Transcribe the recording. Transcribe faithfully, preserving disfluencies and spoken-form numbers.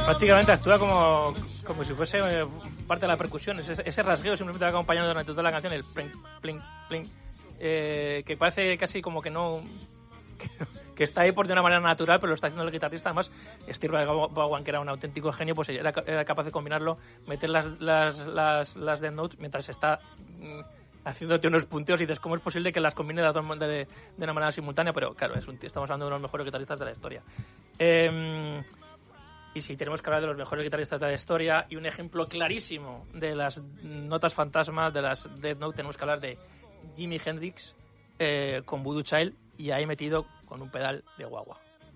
Prácticamente actúa como, como si fuese eh, parte de la percusión. Ese, ese rasgueo simplemente va acompañando durante toda la canción, el pling, pling, pling, eh, que parece casi como que no, que no... que está ahí por de una manera natural, pero lo está haciendo el guitarrista. Además, Steve Vaughan, que era un auténtico genio, pues era, era capaz de combinarlo, meter las, las, las, las death notes mientras está mm, haciéndote unos punteos y dices, ¿cómo es posible que las combine de, de, de una manera simultánea? Pero claro, es un, estamos hablando de uno de los mejores guitarristas de la historia. Eh, y si tenemos que hablar de los mejores guitarristas de la historia, y un ejemplo clarísimo de las notas fantasmas, de las death notes, tenemos que hablar de Jimi Hendrix eh, con Voodoo Child, y ahí metido con un pedal de guagua.